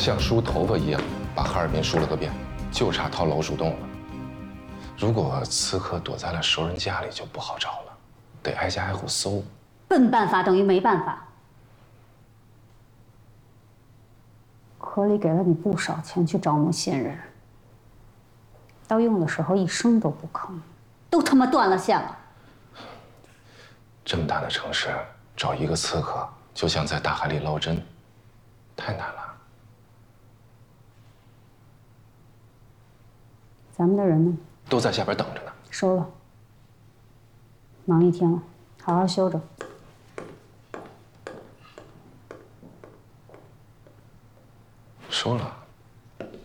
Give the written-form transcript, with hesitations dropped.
像梳头发一样把哈尔滨梳了个遍，就差掏老鼠洞了。如果刺客躲在了熟人家里，就不好找了，得挨家挨户搜。 笨办法等于没办法。科里给了你不少钱去招募新人，到用的时候一声都不吭，都他妈断了线了。 这么大的城市，找一个刺客就像在大海里捞针，太难了。 咱们的人呢？ 都在下边等着呢。 收了。忙一天了，好好休着。